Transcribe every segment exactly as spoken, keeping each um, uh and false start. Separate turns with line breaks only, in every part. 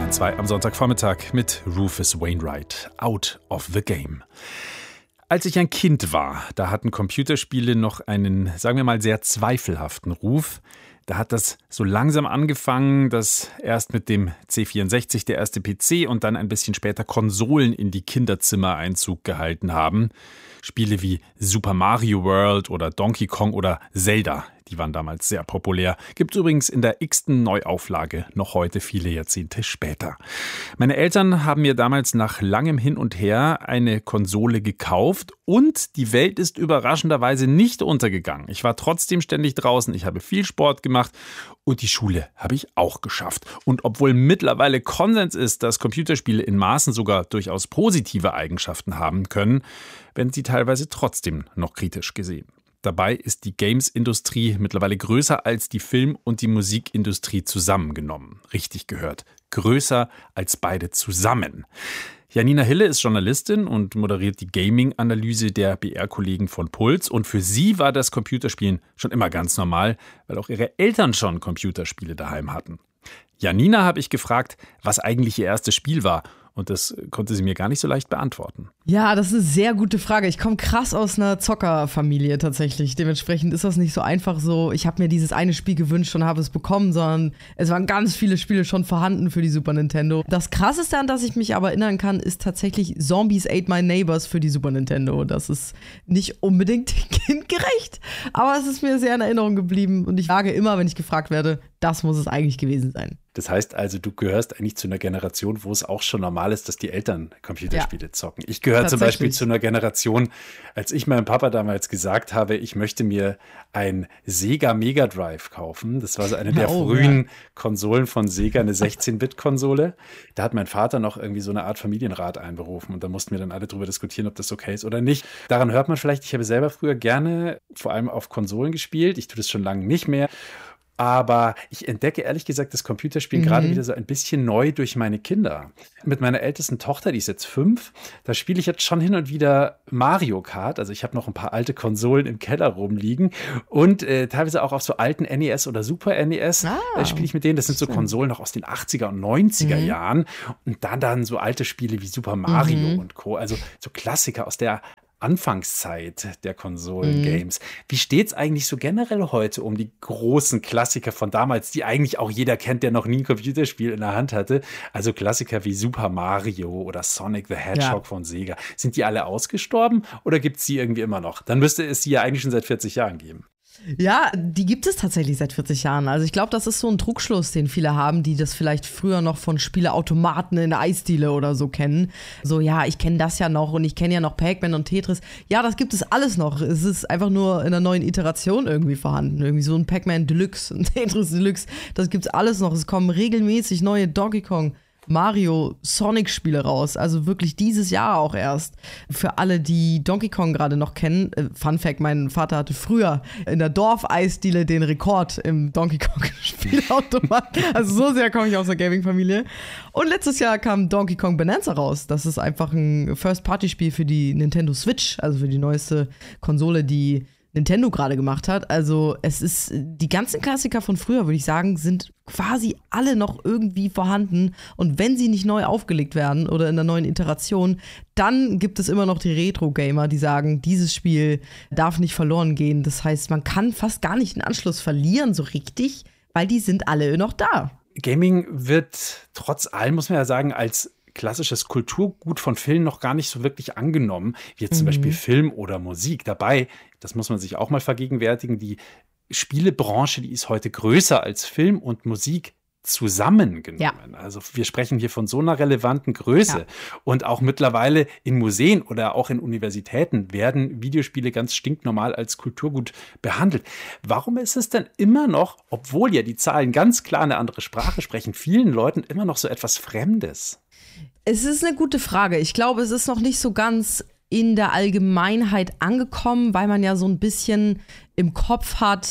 Bayern zwei am Sonntagvormittag mit Rufus Wainwright, Out of the Game. Als ich ein Kind war, da hatten Computerspiele noch einen, sagen wir mal, sehr zweifelhaften Ruf. Da hat das so langsam angefangen, dass erst mit dem C vierundsechzig der erste P C und dann ein bisschen später Konsolen in die Kinderzimmer Einzug gehalten haben. Spiele wie Super Mario World oder Donkey Kong oder Zelda, die waren damals sehr populär. Gibt es übrigens in der x-ten Neuauflage noch heute, viele Jahrzehnte später. Meine Eltern haben mir damals nach langem Hin und Her eine Konsole gekauft und die Welt ist überraschenderweise nicht untergegangen. Ich war trotzdem ständig draußen, ich habe viel Sport gemacht und die Schule habe ich auch geschafft. Und obwohl mittlerweile Konsens ist, dass Computerspiele in Maßen sogar durchaus positive Eigenschaften haben können, werden sie teilweise trotzdem noch kritisch gesehen. Dabei ist die Games-Industrie mittlerweile größer als die Film- und die Musikindustrie zusammengenommen. Richtig gehört, größer als beide zusammen. Janina Hille ist Journalistin und moderiert die Gaming-Analyse der B R-Kollegen von Puls. Und für sie war das Computerspielen schon immer ganz normal, weil auch ihre Eltern schon Computerspiele daheim hatten. Janina habe ich gefragt, was eigentlich ihr erstes Spiel war. Und das konnte sie mir gar nicht so leicht beantworten.
Ja, das ist eine sehr gute Frage. Ich komme krass aus einer Zockerfamilie tatsächlich. Dementsprechend ist das nicht so einfach so, ich habe mir dieses eine Spiel gewünscht und habe es bekommen, sondern es waren ganz viele Spiele schon vorhanden für die Super Nintendo. Das Krasseste, an das ich mich aber erinnern kann, ist tatsächlich Zombies Ate My Neighbors für die Super Nintendo. Das ist nicht unbedingt kindgerecht, aber es ist mir sehr in Erinnerung geblieben. Und ich sage immer, wenn ich gefragt werde, das muss es eigentlich gewesen sein.
Das heißt also, du gehörst eigentlich zu einer Generation, wo es auch schon normal ist, dass die Eltern Computerspiele ja. zocken. Ich gehöre zum Beispiel zu einer Generation, als ich meinem Papa damals gesagt habe, ich möchte mir ein Sega Mega Drive kaufen. Das war so eine der oh, frühen ja. Konsolen von Sega, eine sechzehn-Bit-Konsole. Da hat mein Vater noch irgendwie so eine Art Familienrat einberufen und da mussten wir dann alle drüber diskutieren, ob das okay ist oder nicht. Daran hört man vielleicht, ich habe selber früher gerne vor allem auf Konsolen gespielt. Ich tue das schon lange nicht mehr. Aber ich entdecke ehrlich gesagt das Computerspielen mhm. gerade wieder so ein bisschen neu durch meine Kinder. Mit meiner ältesten Tochter, die ist jetzt fünf, da spiele ich jetzt schon hin und wieder Mario Kart. Also ich habe noch ein paar alte Konsolen im Keller rumliegen und äh, teilweise auch auf so alten N E S oder Super N E S ah, äh, spiele ich mit denen. Das sind so Konsolen noch aus den achtziger und neunziger mhm. Jahren. Und dann dann so alte Spiele wie Super Mario mhm. und Co. Also so Klassiker aus der Anfangszeit der Konsolen-Games. Mhm. Wie steht's eigentlich so generell heute um die großen Klassiker von damals, die eigentlich auch jeder kennt, der noch nie ein Computerspiel in der Hand hatte? Also Klassiker wie Super Mario oder Sonic the Hedgehog ja. von Sega. Sind die alle ausgestorben oder gibt's die irgendwie immer noch? Dann müsste es sie ja eigentlich schon seit vierzig Jahren geben.
Ja, die gibt es tatsächlich seit vierzig Jahren. Also ich glaube, das ist so ein Trugschluss, den viele haben, die das vielleicht früher noch von Spieleautomaten in der Eisdiele oder so kennen. So, ja, ich kenne das ja noch und ich kenne ja noch Pac-Man und Tetris. Ja, das gibt es alles noch. Es ist einfach nur in einer neuen Iteration irgendwie vorhanden. Irgendwie so ein Pac-Man Deluxe, ein Tetris Deluxe. Das gibt's alles noch. Es kommen regelmäßig neue Donkey Kong, Mario, Sonic-Spiele raus. Also wirklich dieses Jahr auch erst. Für alle, die Donkey Kong gerade noch kennen, äh, Fun Fact, mein Vater hatte früher in der Dorfeisdiele den Rekord im Donkey Kong-Spielautomat. Also so sehr komme ich aus der Gaming-Familie. Und letztes Jahr kam Donkey Kong Bonanza raus. Das ist einfach ein First-Party-Spiel für die Nintendo Switch, also für die neueste Konsole, die Nintendo gerade gemacht hat. Also es ist, die ganzen Klassiker von früher, würde ich sagen, sind quasi alle noch irgendwie vorhanden. Und wenn sie nicht neu aufgelegt werden oder in einer neuen Iteration, dann gibt es immer noch die Retro-Gamer, die sagen, dieses Spiel darf nicht verloren gehen. Das heißt, man kann fast gar nicht den Anschluss verlieren so richtig, weil die sind alle noch da.
Gaming wird trotz allem, muss man ja sagen, als klassisches Kulturgut von Filmen noch gar nicht so wirklich angenommen, wie jetzt zum mhm. Beispiel Film oder Musik. Dabei, das muss man sich auch mal vergegenwärtigen, die Spielebranche, die ist heute größer als Film und Musik zusammengenommen. Ja. Also wir sprechen hier von so einer relevanten Größe. Ja. Und auch mittlerweile in Museen oder auch in Universitäten werden Videospiele ganz stinknormal als Kulturgut behandelt. Warum ist es denn immer noch, obwohl ja die Zahlen ganz klar eine andere Sprache sprechen, vielen Leuten immer noch so etwas Fremdes?
Es ist eine gute Frage. Ich glaube, es ist noch nicht so ganz in der Allgemeinheit angekommen, weil man ja so ein bisschen im Kopf hat,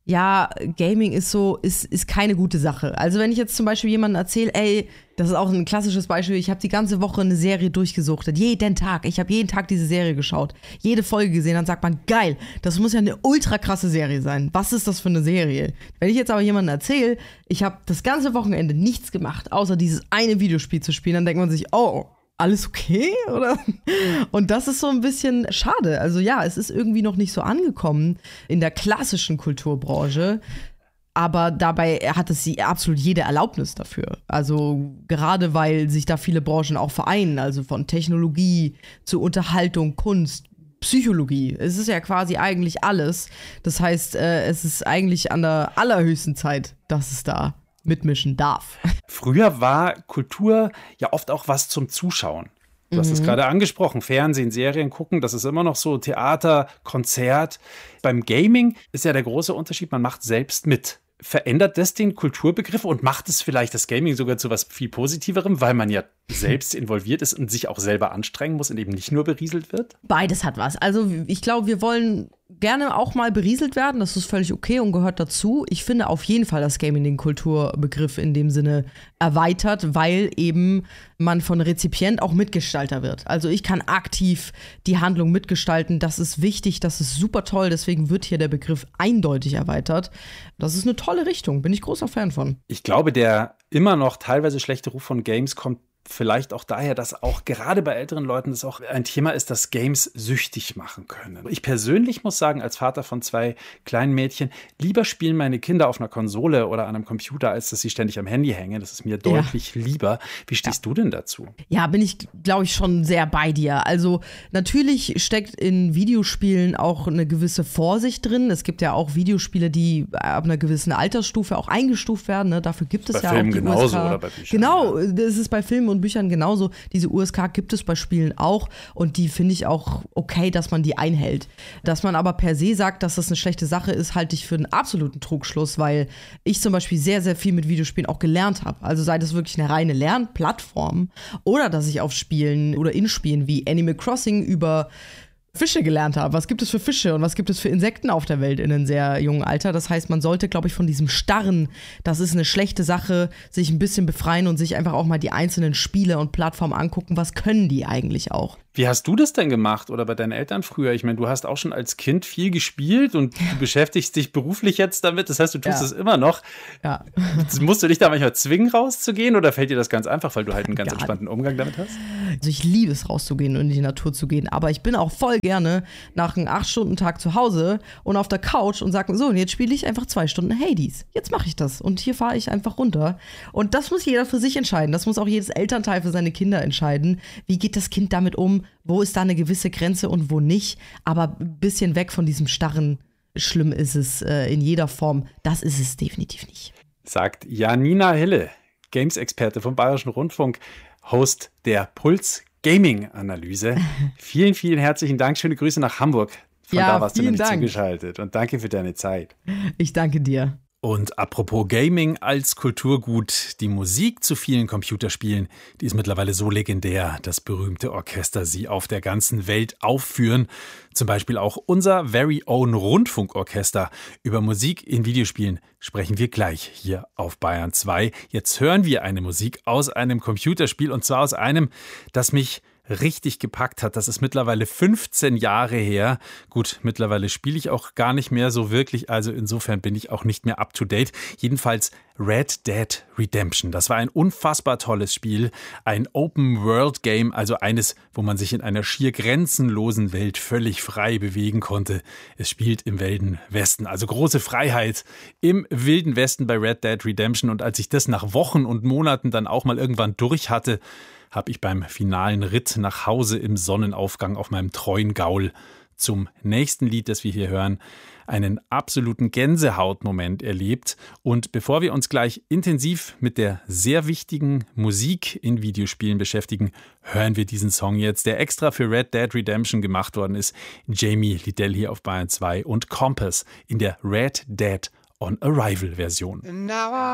ja, Gaming ist so, ist, ist keine gute Sache. Also wenn ich jetzt zum Beispiel jemandem erzähle, ey, das ist auch ein klassisches Beispiel, ich habe die ganze Woche eine Serie durchgesuchtet, jeden Tag, ich habe jeden Tag diese Serie geschaut, jede Folge gesehen, dann sagt man, geil, das muss ja eine ultra krasse Serie sein. Was ist das für eine Serie? Wenn ich jetzt aber jemandem erzähle, ich habe das ganze Wochenende nichts gemacht, außer dieses eine Videospiel zu spielen, dann denkt man sich, oh, alles okay, oder? Und das ist so ein bisschen schade. Also ja, es ist irgendwie noch nicht so angekommen in der klassischen Kulturbranche, aber dabei hat es sie absolut jede Erlaubnis dafür. Also gerade weil sich da viele Branchen auch vereinen, also von Technologie zu Unterhaltung, Kunst, Psychologie. Es ist ja quasi eigentlich alles. Das heißt, äh, es ist eigentlich an der allerhöchsten Zeit, dass es da mitmischen darf.
Früher war Kultur ja oft auch was zum Zuschauen. Du hast es mhm. gerade angesprochen, Fernsehen, Serien gucken, das ist immer noch so, Theater, Konzert. Beim Gaming ist ja der große Unterschied, man macht selbst mit. Verändert das den Kulturbegriff und macht es vielleicht das Gaming sogar zu was viel Positiverem, weil man ja selbst involviert ist und sich auch selber anstrengen muss und eben nicht nur berieselt wird?
Beides hat was. Also ich glaube, wir wollen gerne auch mal berieselt werden. Das ist völlig okay und gehört dazu. Ich finde auf jeden Fall, dass Gaming den Kulturbegriff in dem Sinne erweitert, weil eben man von Rezipient auch Mitgestalter wird. Also ich kann aktiv die Handlung mitgestalten. Das ist wichtig, das ist super toll. Deswegen wird hier der Begriff eindeutig erweitert. Das ist eine tolle Richtung. Bin ich großer Fan von.
Ich glaube, der immer noch teilweise schlechte Ruf von Games kommt vielleicht auch daher, dass auch gerade bei älteren Leuten das auch ein Thema ist, dass Games süchtig machen können. Ich persönlich muss sagen, als Vater von zwei kleinen Mädchen, lieber spielen meine Kinder auf einer Konsole oder an einem Computer, als dass sie ständig am Handy hängen. Das ist mir deutlich ja. lieber. Wie stehst ja. du denn dazu?
Ja, bin ich, glaube ich, schon sehr bei dir. Also natürlich steckt in Videospielen auch eine gewisse Vorsicht drin. Es gibt ja auch Videospiele, die ab einer gewissen Altersstufe auch eingestuft werden. Ne? Dafür gibt es
bei
ja
Filmen
auch die
genauso
U S K.
Oder bei Büchern.
Genau,
ja.
das ist bei Filmen und Büchern genauso. Diese U S K gibt es bei Spielen auch und die finde ich auch okay, dass man die einhält. Dass man aber per se sagt, dass das eine schlechte Sache ist, halte ich für einen absoluten Trugschluss, weil ich zum Beispiel sehr, sehr viel mit Videospielen auch gelernt habe. Also sei das wirklich eine reine Lernplattform oder dass ich auf Spielen oder in Spielen wie Animal Crossing über Fische gelernt habe. Was gibt es für Fische und was gibt es für Insekten auf der Welt in einem sehr jungen Alter? Das heißt, man sollte, glaube ich, von diesem Starren, das ist eine schlechte Sache, sich ein bisschen befreien und sich einfach auch mal die einzelnen Spiele und Plattformen angucken. Was können die eigentlich auch?
Wie hast du das denn gemacht oder bei deinen Eltern früher? Ich meine, du hast auch schon als Kind viel gespielt und du beschäftigst dich beruflich jetzt damit. Das heißt, du tust es ja. immer noch. Ja. Musst du dich da manchmal zwingen, rauszugehen oder fällt dir das ganz einfach, weil du halt einen ganz Gar entspannten Umgang damit hast?
Also ich liebe es, rauszugehen und in die Natur zu gehen. Aber ich bin auch voll gerne nach einem acht-Stunden-Tag zu Hause und auf der Couch und sage, so, und jetzt spiele ich einfach zwei Stunden Hades. Jetzt mache ich das. Und hier fahre ich einfach runter. Und das muss jeder für sich entscheiden. Das muss auch jedes Elternteil für seine Kinder entscheiden. Wie geht das Kind damit um? Wo ist da eine gewisse Grenze und wo nicht? Aber ein bisschen weg von diesem starren, schlimm ist es äh, in jeder Form. Das ist es definitiv nicht.
Sagt Janina Hille, Games-Experte vom Bayerischen Rundfunk, Host der Puls Gaming Analyse. Vielen, vielen herzlichen Dank. Schöne Grüße nach Hamburg. Von
ja,
da warst du nämlich
Dank.
zugeschaltet. Und danke für deine Zeit.
Ich danke dir.
Und apropos Gaming als Kulturgut, die Musik zu vielen Computerspielen, die ist mittlerweile so legendär, dass berühmte Orchester sie auf der ganzen Welt aufführen. Zum Beispiel auch unser very own Rundfunkorchester. Über Musik in Videospielen sprechen wir gleich hier auf Bayern zwei. Jetzt hören wir eine Musik aus einem Computerspiel und zwar aus einem, das mich richtig gepackt hat. Das ist mittlerweile fünfzehn Jahre her. Gut, mittlerweile spiele ich auch gar nicht mehr so wirklich, also insofern bin ich auch nicht mehr up to date. Jedenfalls Red Dead Redemption. Das war ein unfassbar tolles Spiel, ein Open-World-Game, also eines, wo man sich in einer schier grenzenlosen Welt völlig frei bewegen konnte. Es spielt im Wilden Westen, also große Freiheit im Wilden Westen bei Red Dead Redemption. Und als ich das nach Wochen und Monaten dann auch mal irgendwann durch hatte, habe ich beim finalen Ritt nach Hause im Sonnenaufgang auf meinem treuen Gaul zum nächsten Lied, das wir hier hören, einen absoluten Gänsehautmoment erlebt. Und bevor wir uns gleich intensiv mit der sehr wichtigen Musik in Videospielen beschäftigen, hören wir diesen Song jetzt, der extra für Red Dead Redemption gemacht worden ist. Jamie Lidell hier auf Bayern zwei und Compass in der Red Dead on Arrival Version.